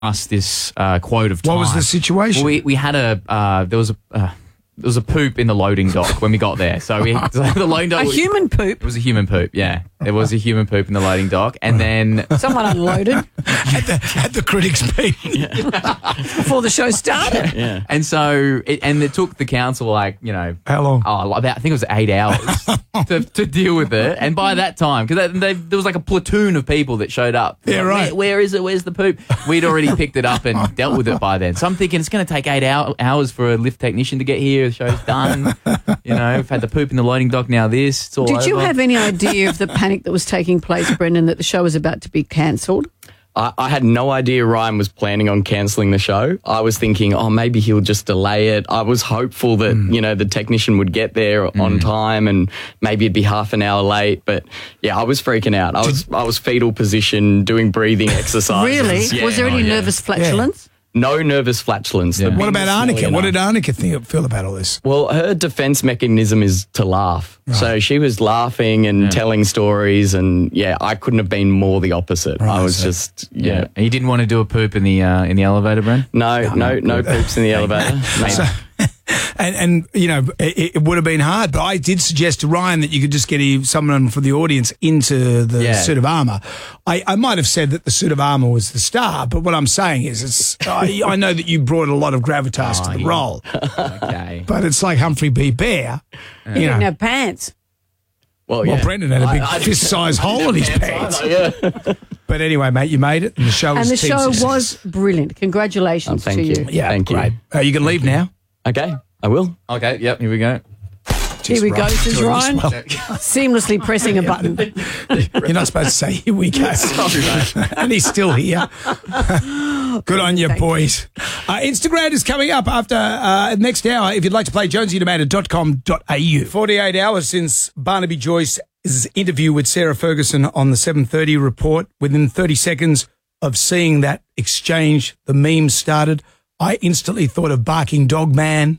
us this quote of time. What was the situation? We had there was a poop in the loading dock when we got there. So the loading dock. A human poop? It was a human poop, yeah. There was a human poop in the loading dock. And then... Someone unloaded. At the critics' meeting. Before the show started. Yeah. And so... It took the council, like, you know... How long? I think it was 8 hours to deal with it. And by that time... Because there was like a platoon of people that showed up. Yeah, like, right. Where is it? Where's the poop? We'd already picked it up and dealt with it by then. So I'm thinking it's going to take 8 hours for a lift technician to get here. The show's done. You know, we've had the poop in the loading dock, now this. It's all Did you over. have any idea of the panic that was taking place, Brendan, that the show was about to be cancelled? I had no idea Ryan was planning on cancelling the show. I was thinking, maybe he'll just delay it. I was hopeful that, the technician would get there on time and maybe it'd be half an hour late. But yeah, I was freaking out. I was fetal position, doing breathing exercises. Really? Yeah. Was there any nervous flatulence? No nervous flatulence. Yeah. What about Arnica? What did Arnica feel about all this? Well, her defense mechanism is to laugh. Right. So she was laughing and telling stories, and I couldn't have been more the opposite. Right, I was just And you didn't want to do a poop in the elevator, Bren? No poops in the elevator. And it would have been hard, but I did suggest to Ryan that you could just get someone from the audience into the suit of armour. I might have said that the suit of armour was the star, but what I'm saying is I know that you brought a lot of gravitas to the role. Okay. But it's like Humphrey B. Bear. He didn't have pants. Well, Brendan had a big fist-sized hole in his pants. But anyway, mate, you made it, and the show was brilliant. Congratulations to you. Yeah, thank great. you. You can leave now. Okay, I will. Okay, yep, here we go. Here we go, says Ryan, seamlessly pressing a button. You're not supposed to say, here we go. Sorry, mate. And he's still here. Good on you, boys. Instagram is coming up after next hour. If you'd like to play, jonesyandamanda.com.au. 48 hours since Barnaby Joyce's interview with Sarah Ferguson on the 7:30 report. Within 30 seconds of seeing that exchange, the memes started. I instantly thought of Barking Dog Man.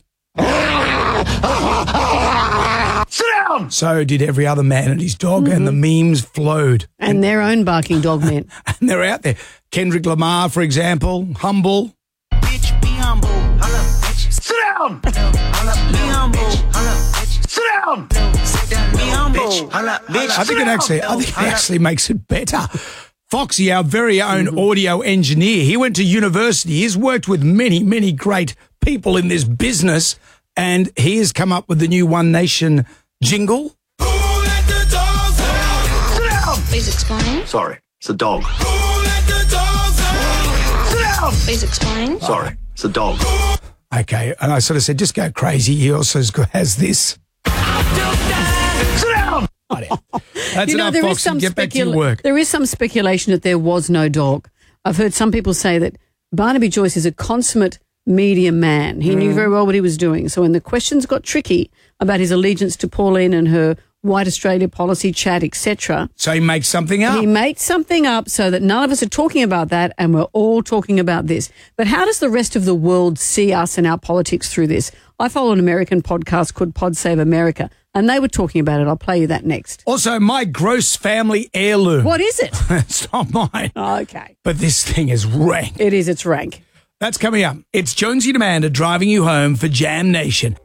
Sit down! So did every other man and his dog, and the memes flowed. And their own barking dog men. And they're out there. Kendrick Lamar, for example, humble. Bitch, be humble. Sit down! Be humble. Sit down! Be humble. I think it actually makes it better. Foxy, our very own audio engineer, he went to university. He's worked with many, many great people in this business, and he has come up with the new One Nation jingle. Who let the dogs out? Sit down! Please explain. Sorry, it's a dog. Who let the dogs out? Sit down! Please explain. Sorry, it's a dog. Okay, and I sort of said, just go crazy. He also has this. Sit down! That's enough, Foxy. Get back to your work. There is some speculation that there was no dog. I've heard some people say that Barnaby Joyce is a consummate media man. He knew very well what he was doing. So when the questions got tricky about his allegiance to Pauline and her White Australia policy chat, etc. So he makes something up. He makes something up so that none of us are talking about that and we're all talking about this. But how does the rest of the world see us and our politics through this? I follow an American podcast called Pod Save America, and they were talking about it. I'll play you that next. Also, my gross family heirloom. What is it? It's not mine. Oh, okay. But this thing is rank. It is. It's rank. That's coming up. It's Jonesy and Amanda driving you home for Jam Nation.